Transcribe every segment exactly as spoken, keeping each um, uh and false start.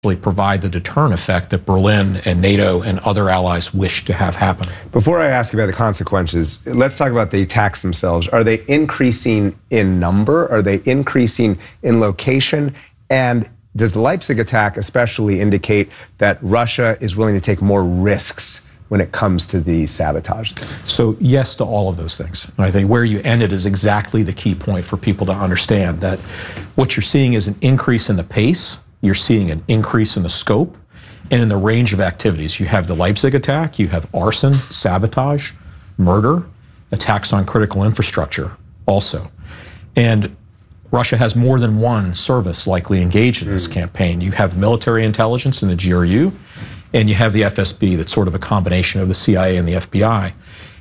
provide the deterrent effect that Berlin and NATO and other allies wish to have happen. Before I ask you about the consequences, let's talk about the attacks themselves. Are they increasing in number? Are they increasing in location? And does the Leipzig attack especially indicate that Russia is willing to take more risks when it comes to the sabotage? So yes to all of those things. And I think where you ended is exactly the key point for people to understand, that what you're seeing is an increase in the pace, you're seeing an increase in the scope, and in the range of activities. You have the Leipzig attack, you have arson, sabotage, murder, attacks on critical infrastructure also. And Russia has more than one service likely engaged in this mm. campaign. You have military intelligence in the G R U, and you have the F S B that's sort of a combination of the C I A and the F B I.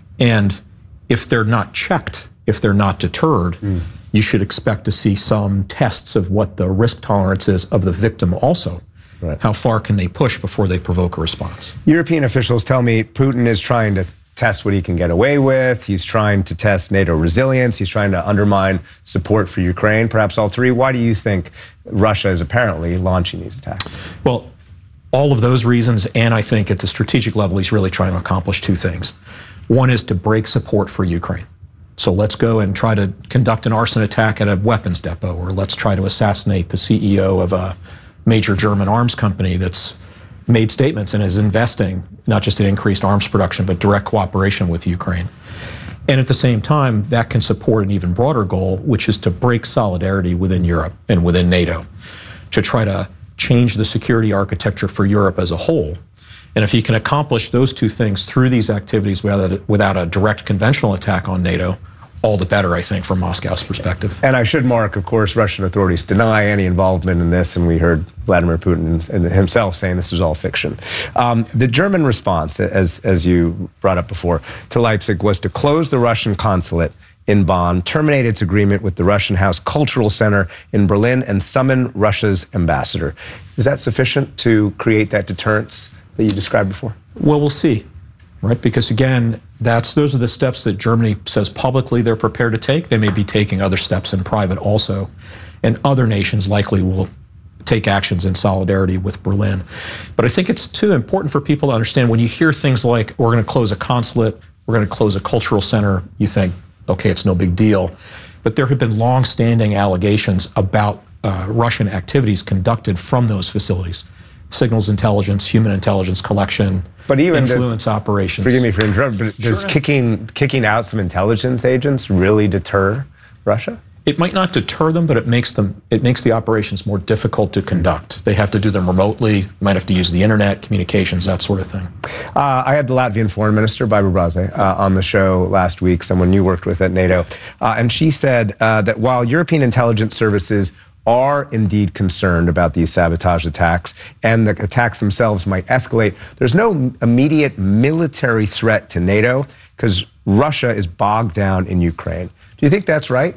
And if they're not checked, if they're not deterred, mm. you should expect to see some tests of what the risk tolerance is of the victim also. Right. How far can they push before they provoke a response? European officials tell me Putin is trying to test what he can get away with. He's trying to test NATO resilience. He's trying to undermine support for Ukraine, perhaps all three. Why do you think Russia is apparently launching these attacks? Well, all of those reasons, and I think at the strategic level, he's really trying to accomplish two things. One is to break support for Ukraine. So let's go and try to conduct an arson attack at a weapons depot, or let's try to assassinate the C E O of a major German arms company that's made statements and is investing not just in increased arms production, but direct cooperation with Ukraine. And at the same time, that can support an even broader goal, which is to break solidarity within Europe and within NATO, to try to change the security architecture for Europe as a whole. And if he can accomplish those two things through these activities without a, without a direct conventional attack on NATO, all the better, I think, from Moscow's perspective. And I should mark, of course, Russian authorities deny any involvement in this, and we heard Vladimir Putin himself saying this is all fiction. Um, the German response, as, as you brought up before, to Leipzig was to close the Russian consulate in Bonn, terminate its agreement with the Russian House Cultural Center in Berlin, and summon Russia's ambassador. Is that sufficient to create that deterrence that you described before? Well, we'll see. Right, because again, that's those are the steps that Germany says publicly they're prepared to take. They may be taking other steps in private also, and other nations likely will take actions in solidarity with Berlin. But I think it's too important for people to understand when you hear things like, we're going to close a consulate, we're going to close a cultural center, you think, okay, it's no big deal. But there have been long-standing allegations about uh, Russian activities conducted from those facilities. Signals intelligence, human intelligence collection, but even influence does, operations. Forgive me for interrupting, but does sure. kicking, kicking out some intelligence agents really deter Russia? It might not deter them, but it makes them it makes the operations more difficult to conduct. They have to do them remotely, might have to use the internet, communications, that sort of thing. Uh, I had the Latvian foreign minister, Baiba Braze, uh, on the show last week, someone you worked with at NATO, uh, and she said uh, that while European intelligence services are indeed concerned about these sabotage attacks, and the attacks themselves might escalate, there's no immediate military threat to NATO because Russia is bogged down in Ukraine. Do you think that's right?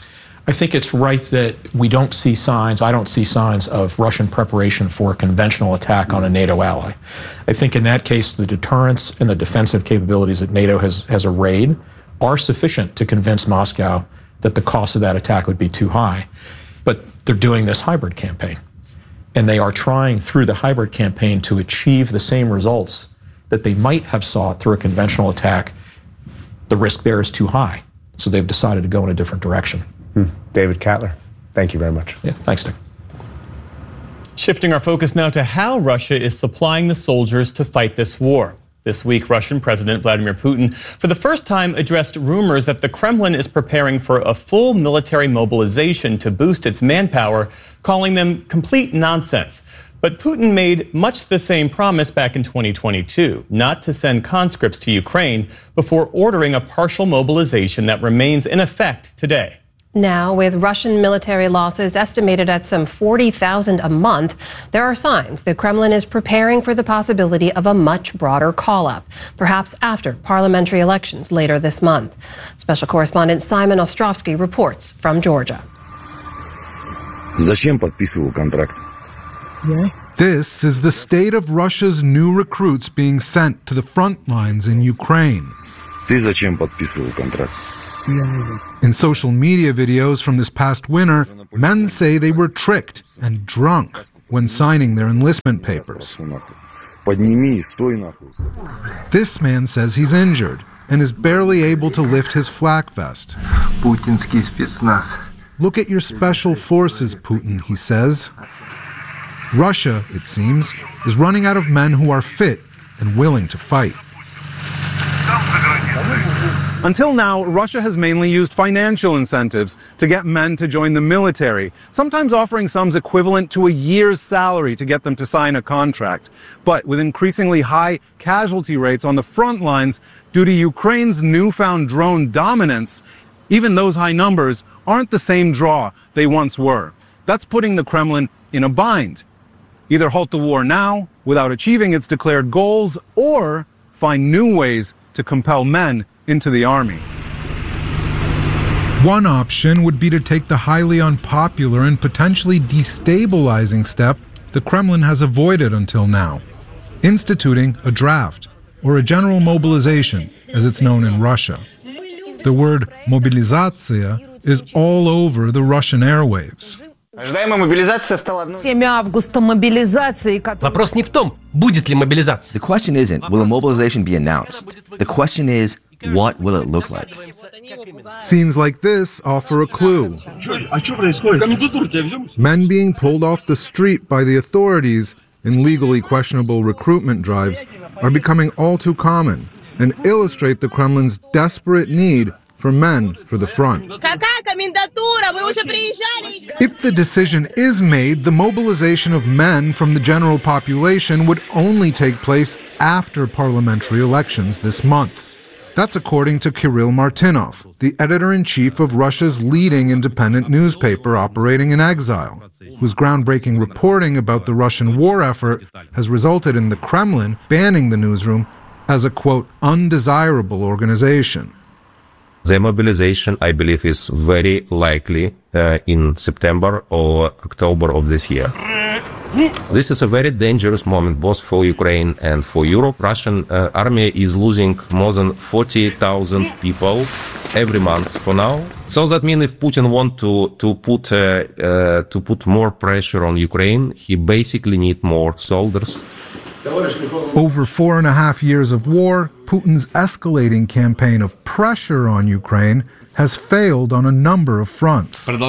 I think it's right that we don't see signs, I don't see signs of Russian preparation for a conventional attack on a NATO ally. I think in that case, the deterrence and the defensive capabilities that NATO has, has arrayed are sufficient to convince Moscow that the cost of that attack would be too high. But they're doing this hybrid campaign, and they are trying through the hybrid campaign to achieve the same results that they might have sought through a conventional attack. The risk there is too high, so they've decided to go in a different direction. Hmm. David Kattler, thank you very much. Yeah, thanks, Nick. Shifting our focus now to how Russia is supplying the soldiers to fight this war. This week, Russian President Vladimir Putin, for the first time, addressed rumors that the Kremlin is preparing for a full military mobilization to boost its manpower, calling them complete nonsense. But Putin made much the same promise back in twenty twenty-two, not to send conscripts to Ukraine, before ordering a partial mobilization that remains in effect today. Now, with Russian military losses estimated at some forty thousand a month, there are signs the Kremlin is preparing for the possibility of a much broader call-up, perhaps after parliamentary elections later this month. Special correspondent Simon Ostrovsky reports from Georgia. Зачем подписывал контракт? This is the state of Russia's new recruits being sent to the front lines in Ukraine. Ты зачем подписывал контракт? In social media videos from this past winter, men say they were tricked and drunk when signing their enlistment papers. Подними и стой нахуй. This man says he's injured and is barely able to lift his flak vest. Путинский спецназ. Look at your special forces, Putin, he says. Russia, it seems, is running out of men who are fit and willing to fight. Until now, Russia has mainly used financial incentives to get men to join the military, sometimes offering sums equivalent to a year's salary to get them to sign a contract. But with increasingly high casualty rates on the front lines due to Ukraine's newfound drone dominance, even those high numbers aren't the same draw they once were. That's putting the Kremlin in a bind. Either halt the war now without achieving its declared goals, or find new ways to compel men into the army. One option would be to take the highly unpopular and potentially destabilizing step the Kremlin has avoided until now, instituting a draft, or a general mobilization, as it's known in Russia. The word mobilizatsiya is all over the Russian airwaves. семь августа мобилизации. Вопрос не в том, будет ли мобилизация. The question isn't, will a mobilization be announced? The question is, what will it look like? Scenes like this offer a clue. Men being pulled off the street by the authorities in legally questionable recruitment drives are becoming all too common and illustrate the Kremlin's desperate need for men for the front. If the decision is made, the mobilization of men from the general population would only take place after parliamentary elections this month. That's according to Kirill Martynov, the editor-in-chief of Russia's leading independent newspaper operating in exile, whose groundbreaking reporting about the Russian war effort has resulted in the Kremlin banning the newsroom as a, quote, undesirable organization. The mobilization, I believe, is very likely uh, in September or October of this year. This is a very dangerous moment both for Ukraine and for Europe. Russian uh, army is losing more than forty thousand people every month for now. So that means if Putin wants to to put uh, uh, to put more pressure on Ukraine, he basically need more soldiers. Over four and a half years of war, Putin's escalating campaign of pressure on Ukraine has failed on a number of fronts. Not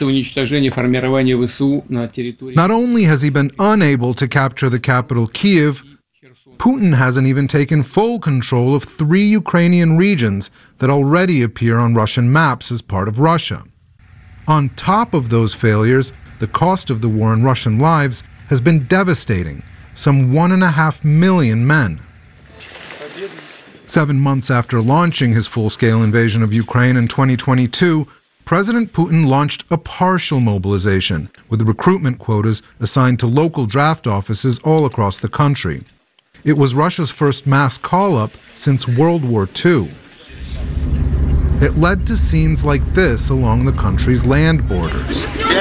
only has he been unable to capture the capital Kyiv, Putin hasn't even taken full control of three Ukrainian regions that already appear on Russian maps as part of Russia. On top of those failures, the cost of the war in Russian lives has been devastating. Some one and a half million men. Seven months after launching his full-scale invasion of Ukraine in twenty twenty-two, President Putin launched a partial mobilization, with recruitment quotas assigned to local draft offices all across the country. It was Russia's first mass call-up since World War Two. It led to scenes like this along the country's land borders.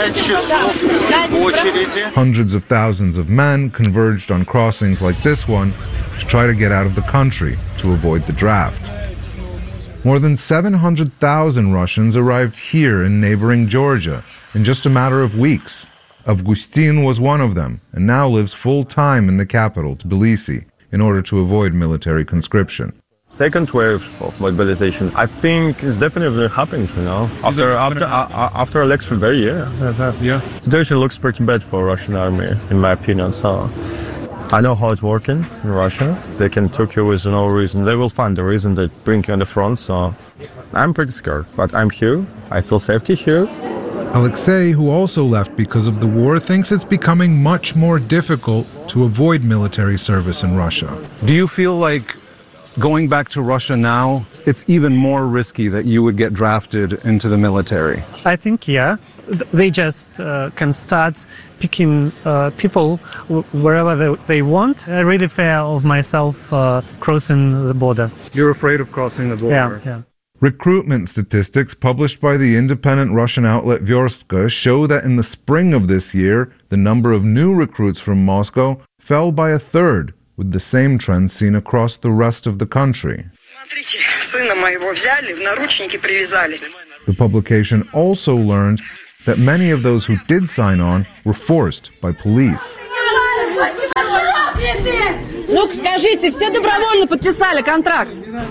Hundreds of thousands of men converged on crossings like this one to try to get out of the country to avoid the draft. More than seven hundred thousand Russians arrived here in neighboring Georgia in just a matter of weeks. Avgustin was one of them and now lives full-time in the capital, Tbilisi, in order to avoid military conscription. Second wave of mobilization, I think, is definitely happening. You know, after after uh, after election, very yeah, yeah. Situation looks pretty bad for Russian army, in my opinion. So, I know how it's working in Russia. They can take you with no reason. They will find the reason that bring you on the front. So, I'm pretty scared, but I'm here. I feel safety here. Alexei, who also left because of the war, thinks it's becoming much more difficult to avoid military service in Russia. Do you feel like going back to Russia now, it's even more risky that you would get drafted into the military? I think, yeah. They just uh, can start picking uh, people wherever they, they want. I really fear of myself uh, crossing the border. You're afraid of crossing the border? Yeah, yeah. Recruitment statistics published by the independent Russian outlet Vyorstka show that in the spring of this year, the number of new recruits from Moscow fell by a third, with the same trend seen across the rest of the country. The publication also learned that many of those who did sign on were forced by police. Ну-ка, скажите, все добровольно подписали контракт?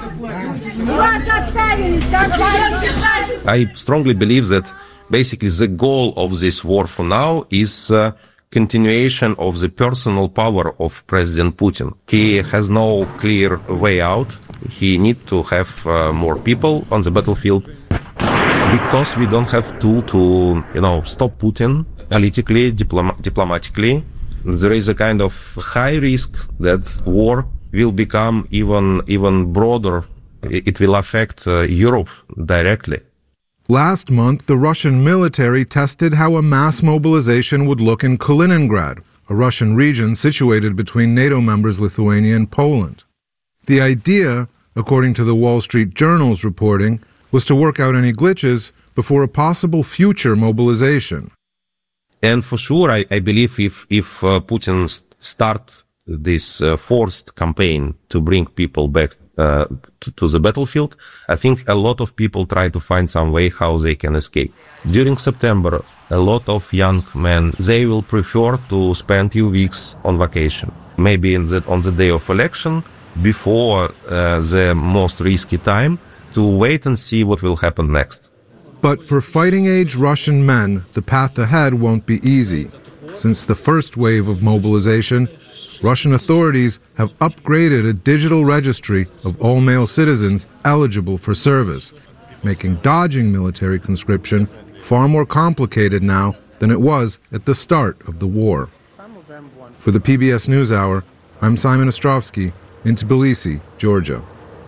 I strongly believe that basically the goal of this war for now is uh, continuation of the personal power of President Putin. He has no clear way out. He needs to have uh, more people on the battlefield because we don't have tool to, you know, stop Putin politically, diplom- diplomatically. There is a kind of high risk that war will become even even broader. It will affect uh, Europe directly. Last month, the Russian military tested how a mass mobilization would look in Kaliningrad, a Russian region situated between NATO members Lithuania and Poland. The idea, according to the Wall Street Journal's reporting, was to work out any glitches before a possible future mobilization. And for sure, I, I believe if, if uh, Putin start this uh, forced campaign to bring people back uh, to, to the battlefield, I think a lot of people try to find some way how they can escape. During September, a lot of young men, they will prefer to spend few weeks on vacation. Maybe in the, on the day of election, before uh, the most risky time, to wait and see what will happen next. But for fighting-age Russian men, the path ahead won't be easy. Since the first wave of mobilization, Russian authorities have upgraded a digital registry of all male citizens eligible for service, making dodging military conscription far more complicated now than it was at the start of the war. For the P B S NewsHour, I'm Simon Ostrovsky in Tbilisi, Georgia.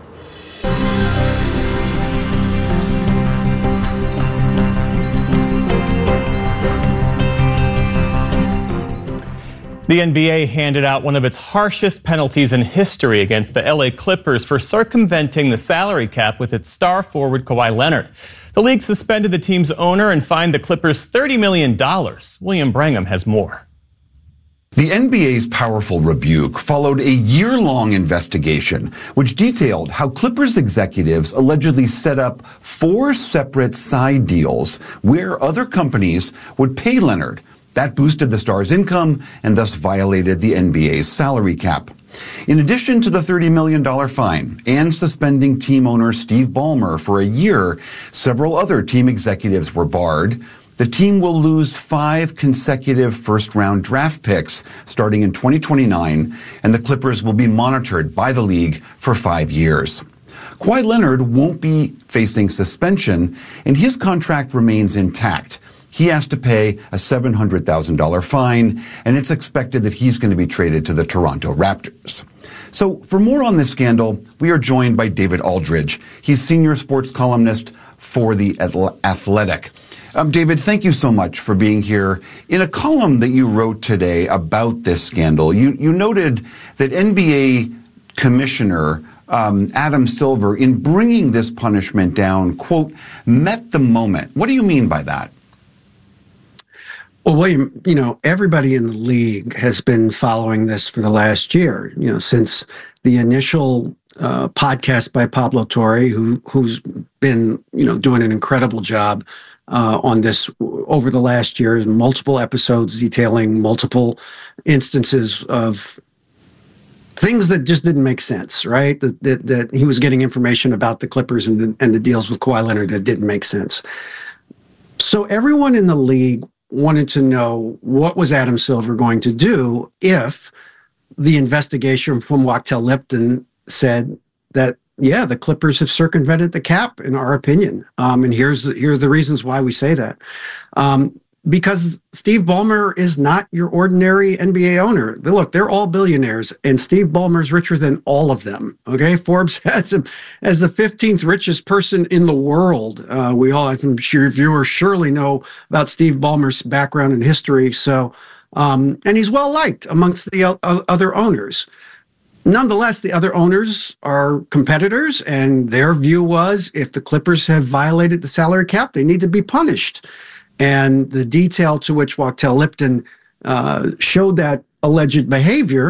The N B A handed out one of its harshest penalties in history against the L A Clippers for circumventing the salary cap with its star forward Kawhi Leonard. The league suspended the team's owner and fined the Clippers thirty million dollars. William Brangham has more. The N B A's powerful rebuke followed a year-long investigation which detailed how Clippers executives allegedly set up four separate side deals where other companies would pay Leonard. That boosted the star's income and thus violated the N B A's salary cap. In addition to the thirty million dollars fine and suspending team owner Steve Ballmer for a year, several other team executives were barred. The team will lose five consecutive first-round draft picks starting in twenty twenty-nine, and the Clippers will be monitored by the league for five years. Kawhi Leonard won't be facing suspension, and his contract remains intact. He has to pay a seven hundred thousand dollars fine, and it's expected that he's going to be traded to the Toronto Raptors. So for more on this scandal, we are joined by David Aldridge. He's senior sports columnist for The Athletic. Um, David, thank you so much for being here. In a column that you wrote today about this scandal, you, you noted that N B A Commissioner um, Adam Silver, in bringing this punishment down, quote, met the moment. What do you mean by that? Well, William, you know, everybody in the league has been following this for the last year, you know, since the initial uh, podcast by Pablo Torre, who, who's been, you know, doing an incredible job uh, on this over the last year, multiple episodes detailing multiple instances of things that just didn't make sense, right? That, that, that he was getting information about the Clippers and the, and the deals with Kawhi Leonard that didn't make sense. So everyone in the league wanted to know what was Adam Silver going to do if the investigation from Wachtell Lipton said that, yeah, the Clippers have circumvented the cap, in our opinion. Um, and here's, here's the reasons why we say that. Um, because Steve Ballmer is not your ordinary N B A owner. Look, they're all billionaires, and Steve Ballmer's richer than all of them. Okay, Forbes has him as the fifteenth richest person in the world. Uh, we all, I'm sure viewers surely know about Steve Ballmer's background and history. So, um, and he's well liked amongst the o- other owners. Nonetheless, the other owners are competitors, and their view was if the Clippers have violated the salary cap, they need to be punished. And the detail to which Wachtell Lipton uh, showed that alleged behavior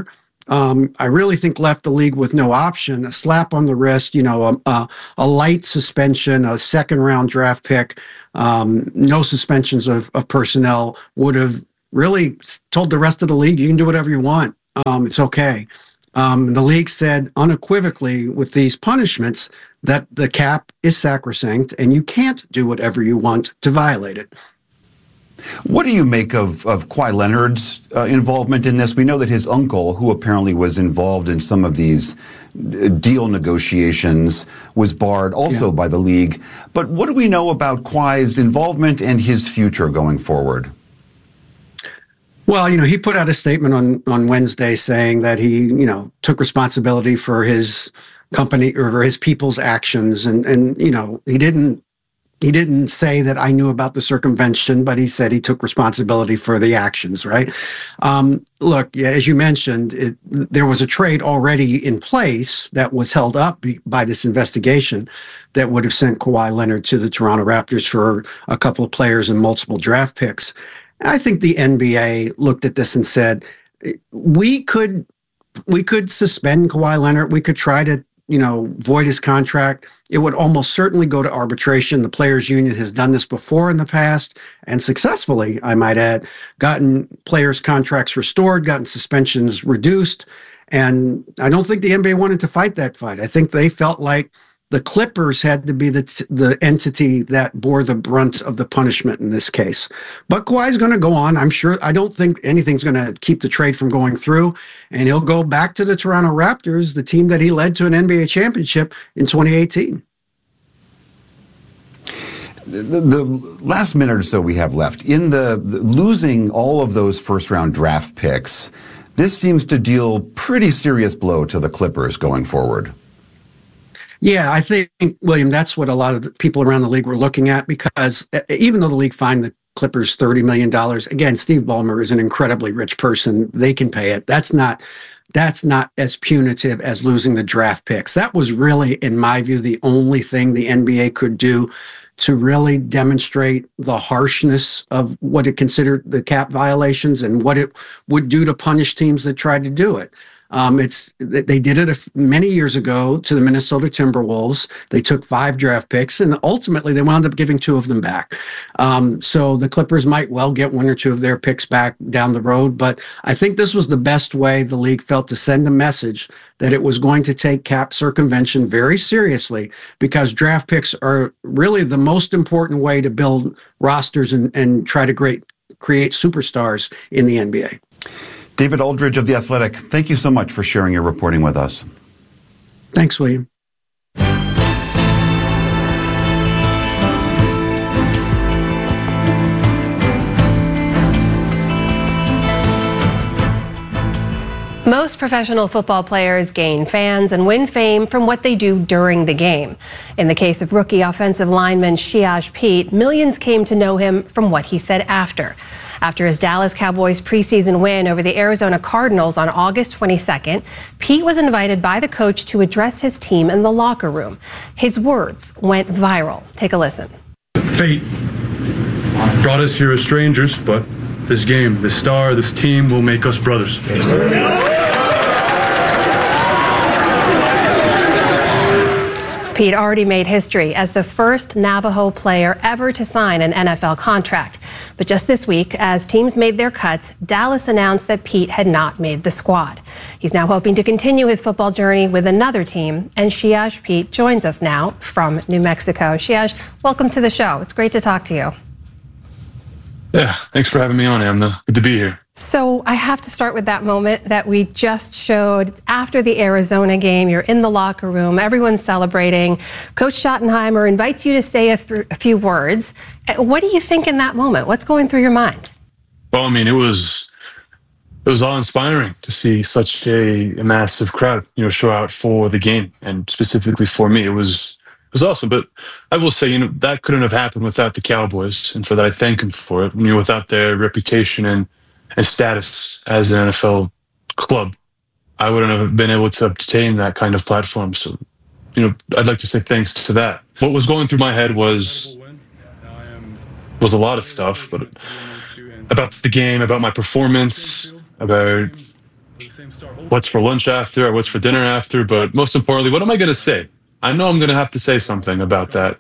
um, I really think left the league with no option. A slap on the wrist, you know, a, a, a light suspension, a second round draft pick, um, no suspensions of, of personnel would have really told the rest of the league, you can do whatever you want. Um, it's okay. Um, the league said unequivocally with these punishments that the cap is sacrosanct and you can't do whatever you want to violate it. What do you make of, of Kawhi Leonard's uh, involvement in this? We know that his uncle, who apparently was involved in some of these deal negotiations, was barred also yeah. by the league. But what do we know about Kawhi's involvement and his future going forward? Well, you know, he put out a statement on, on Wednesday saying that he, you know, took responsibility for his company or for his people's actions. And, and you know, he didn't He didn't say that I knew about the circumvention, but he said he took responsibility for the actions, right? Um, look, yeah, as you mentioned, it, there was a trade already in place that was held up be, by this investigation that would have sent Kawhi Leonard to the Toronto Raptors for a couple of players and multiple draft picks. And I think the N B A looked at this and said, we could, we could suspend Kawhi Leonard. We could try to, you know, void his contract. It would almost certainly go to arbitration. The Players Union has done this before in the past and successfully, I might add, gotten players' contracts restored, gotten suspensions reduced. And I don't think the N B A wanted to fight that fight. I think they felt like the Clippers had to be the, t- the entity that bore the brunt of the punishment in this case. But Kawhi's going to go on. I'm sure. I don't think anything's going to keep the trade from going through. And he'll go back to the Toronto Raptors, the team that he led to an N B A championship in twenty eighteen. The, the last minute or so we have left, in the, the losing all of those first round draft picks, this seems to deal pretty serious blow to the Clippers going forward. Yeah, I think, William, that's what a lot of the people around the league were looking at, because even though the league fined the Clippers thirty million dollars, again, Steve Ballmer is an incredibly rich person. They can pay it. That's not that's not as punitive as losing the draft picks. That was really, in my view, the only thing the N B A could do to really demonstrate the harshness of what it considered the cap violations and what it would do to punish teams that tried to do it. Um, it's they did it a, many years ago to the Minnesota Timberwolves. They took five draft picks, and ultimately they wound up giving two of them back. Um, so the Clippers might well get one or two of their picks back down the road. But I think this was the best way the league felt to send a message that it was going to take cap circumvention very seriously, because draft picks are really the most important way to build rosters and, and try to great, create superstars in the N B A. David Aldridge of The Athletic, thank you so much for sharing your reporting with us. Thanks, William. Most professional football players gain fans and win fame from what they do during the game. In the case of rookie offensive lineman Shiash Pete, millions came to know him from what he said after. After his Dallas Cowboys preseason win over the Arizona Cardinals on August twenty-second, Pete was invited by the coach to address his team in the locker room. His words went viral. Take a listen. Fate brought us here as strangers, but this game, this star, this team will make us brothers. Pete already made history as the first Navajo player ever to sign an N F L contract. But just this week, as teams made their cuts, Dallas announced that Pete had not made the squad. He's now hoping to continue his football journey with another team, and Shiash Pete joins us now from New Mexico. Shiash, welcome to the show. It's great to talk to you. Yeah, thanks for having me on, Amna. Good to be here. So I have to start with that moment that we just showed after the Arizona game. You're in the locker room, everyone's celebrating. Coach Schottenheimer invites you to say a, th- a few words. What do you think in that moment? What's going through your mind? Well, I mean, it was it was awe-inspiring to see such a, a massive crowd, you know, show out for the game, and specifically for me. It was it was awesome. But I will say, you know, that couldn't have happened without the Cowboys, and for that I thank them for it. You know, without their reputation and and status as an N F L club, I wouldn't have been able to obtain that kind of platform. So, you know, I'd like to say thanks to that. What was going through my head was was a lot of stuff, but about the game, about my performance, about what's for lunch after or what's for dinner after, but most importantly, what am I going to say? I know I'm going to have to say something about that.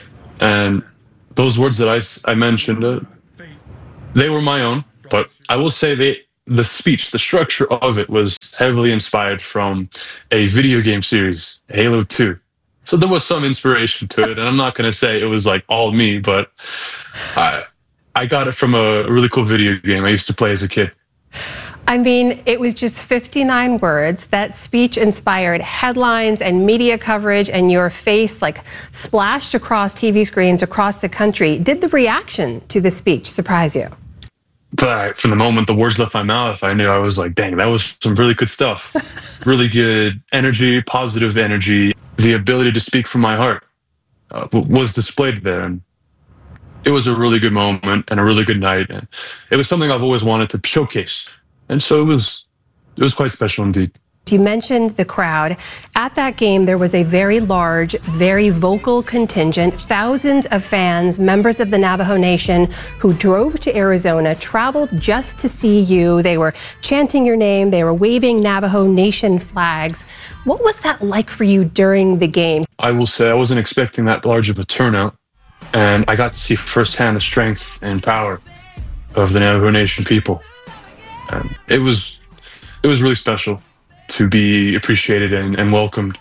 And those words that I, s- I mentioned, uh, they were my own, but I will say they, the speech, the structure of it was heavily inspired from a video game series, Halo two. So there was some inspiration to it, and I'm not going to say it was like all me, but I, I got it from a really cool video game I used to play as a kid. I mean, it was just fifty-nine words. That speech inspired headlines and media coverage, and your face like splashed across T V screens across the country. Did the reaction to the speech surprise you? But from the moment the words left my mouth, I knew I was like, dang, that was some really good stuff. Really good energy, positive energy. The ability to speak from my heart uh, was displayed there. And it was a really good moment and a really good night. And it was something I've always wanted to showcase. And so it was, it was quite special indeed. You mentioned the crowd. At that game, there was a very large, very vocal contingent, thousands of fans, members of the Navajo Nation who drove to Arizona, traveled just to see you. They were chanting your name. They were waving Navajo Nation flags. What was that like for you during the game? I will say I wasn't expecting that large of a turnout. And I got to see firsthand the strength and power of the Navajo Nation people. And it was, it was really special to be appreciated and, and welcomed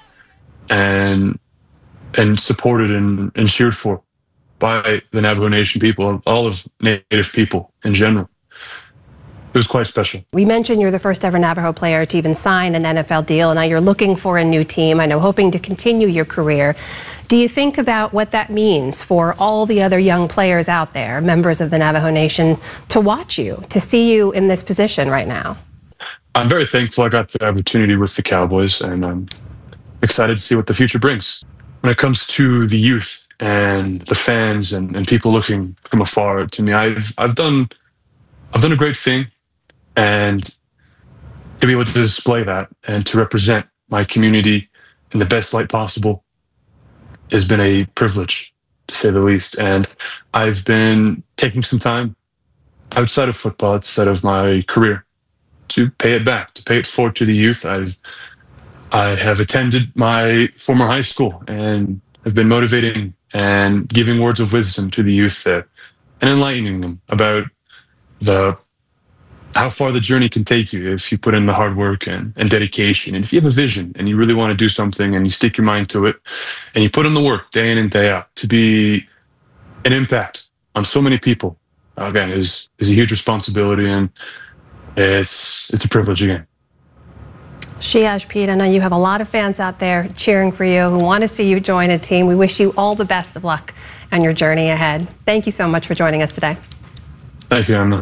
and and supported and, and cheered for by the Navajo Nation people, all of Native people in general. It was quite special. We mentioned you're the first ever Navajo player to even sign an N F L deal, and now you're looking for a new team, I know, hoping to continue your career. Do you think about what that means for all the other young players out there, members of the Navajo Nation, to watch you, to see you in this position right now? I'm very thankful I got the opportunity with the Cowboys, and I'm excited to see what the future brings. When it comes to the youth and the fans and, and people looking from afar to me, I've I've done I've done a great thing, and to be able to display that and to represent my community in the best light possible has been a privilege, to say the least. And I've been taking some time outside of football, outside of my career, to pay it back, to pay it forward to the youth. I've I have attended my former high school and have been motivating and giving words of wisdom to the youth there and enlightening them about the how far the journey can take you if you put in the hard work and, and dedication. And if you have a vision and you really want to do something and you stick your mind to it and you put in the work day in and day out, to be an impact on so many people, again, is is a huge responsibility, and it's it's a privilege again. Shiaj Pete, I know you have a lot of fans out there cheering for you who want to see you join a team. We wish you all the best of luck on your journey ahead. Thank you so much for joining us today. Thank you, Anna.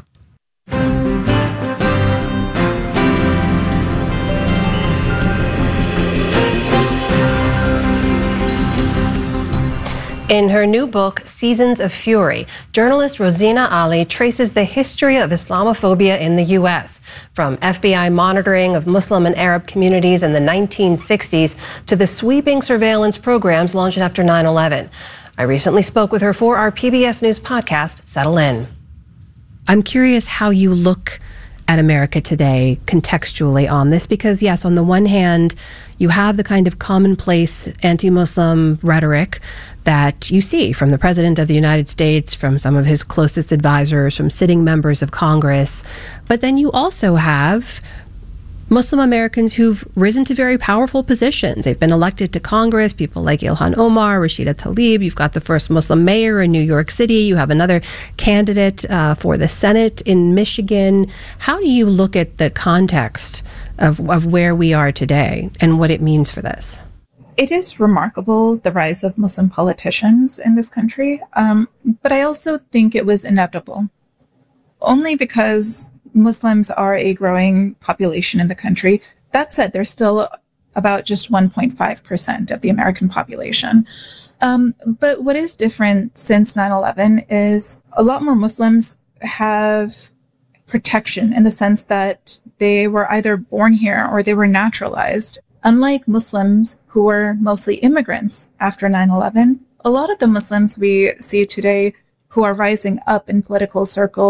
In her new book, Seasons of Fury, journalist Rosina Ali traces the history of Islamophobia in the U S, from F B I monitoring of Muslim and Arab communities in the nineteen sixties to the sweeping surveillance programs launched after nine eleven. I recently spoke with her for our P B S News podcast, Settle In. I'm curious how you look at America today contextually on this, because yes, on the one hand, you have the kind of commonplace anti-Muslim rhetoric that you see from the President of the United States, from some of his closest advisors, from sitting members of Congress. But then you also have Muslim Americans who've risen to very powerful positions. They've been elected to Congress, people like Ilhan Omar, Rashida Tlaib. You've got the first Muslim mayor in New York City. You have another candidate uh, for the Senate in Michigan. How do you look at the context of, of where we are today and what it means for this? It is remarkable, the rise of Muslim politicians in this country, um, but I also think it was inevitable, only because Muslims are a growing population in the country. That said, they're still about just one point five percent of the American population. Um, but what is different since nine eleven is a lot more Muslims have protection in the sense that they were either born here or they were naturalized. Unlike Muslims who were mostly immigrants after nine eleven, a lot of the Muslims we see today who are rising up in political circles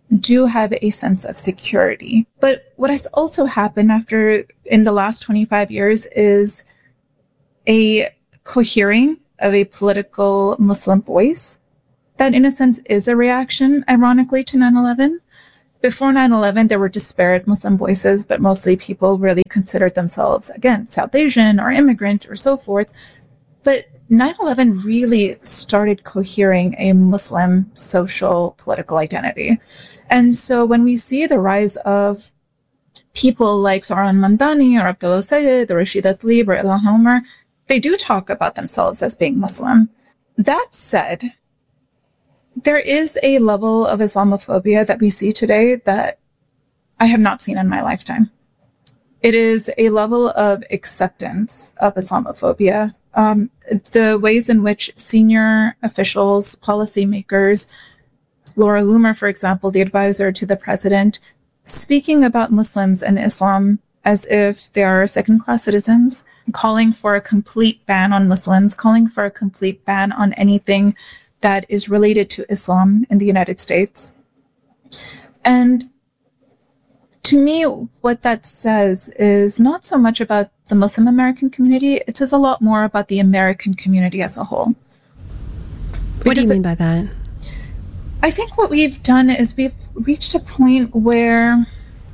do have a sense of security. But what has also happened after in the last twenty-five years is a cohering of a political Muslim voice that in a sense is a reaction, ironically, to nine eleven. Before nine eleven, there were disparate Muslim voices, but mostly people really considered themselves, again, South Asian or immigrant or so forth. But nine eleven really started cohering a Muslim social political identity. And so when we see the rise of people like Zohran Mamdani or Abdullah Sayed or Rashida Tlaib or Ilhan Omar, they do talk about themselves as being Muslim. That said, there is a level of Islamophobia that we see today that I have not seen in my lifetime. It is a level of acceptance of Islamophobia. Um, the ways in which senior officials, policymakers, Laura Loomer, for example, the advisor to the president, speaking about Muslims and Islam as if they are second-class citizens, calling for a complete ban on Muslims, calling for a complete ban on anything that is related to Islam in the United States. And to me, what that says is not so much about the Muslim American community, it says a lot more about the American community as a whole. What do you mean by that? I think what we've done is we've reached a point where,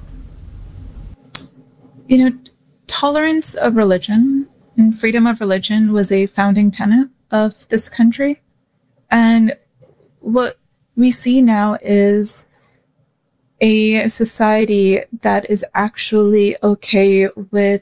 you know, tolerance of religion and freedom of religion was a founding tenet of this country. And what we see now is a society that is actually okay with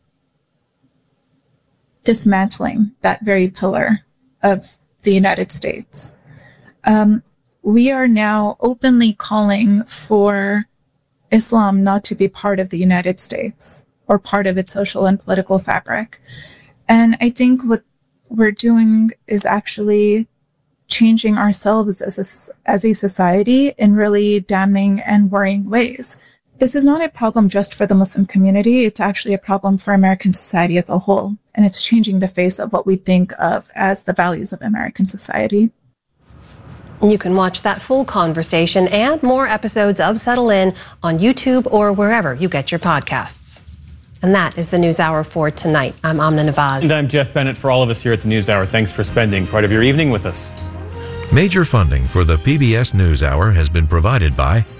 dismantling that very pillar of the United States. Um, we are now openly calling for Islam not to be part of the United States or part of its social and political fabric. And I think what we're doing is actually changing ourselves as a, as a society in really damning and worrying ways. This is not a problem just for the Muslim community. It's actually a problem for American society as a whole. And it's changing the face of what we think of as the values of American society. You can watch that full conversation and more episodes of Settle In on YouTube or wherever you get your podcasts. And that is the NewsHour for tonight. I'm Amna Nawaz. And I'm Jeff Bennett. For all of us here at the NewsHour, thanks for spending part of your evening with us. Major funding for the P B S NewsHour has been provided by